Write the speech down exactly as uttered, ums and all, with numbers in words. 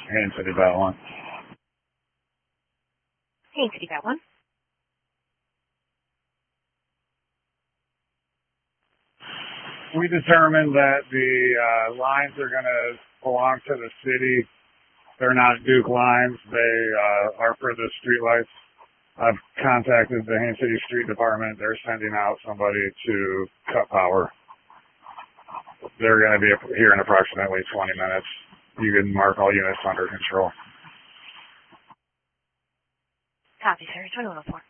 Haines City Bat one. Haines City Bat one. We determined that the uh, lines are going to belong to the city. They're not Duke lines. They uh, are for the streetlights. I've contacted the Haines City Street Department. They're sending out somebody to cut power. They're going to be here in approximately twenty minutes. You can mark all units under control. Copy, sir. twenty-one oh four.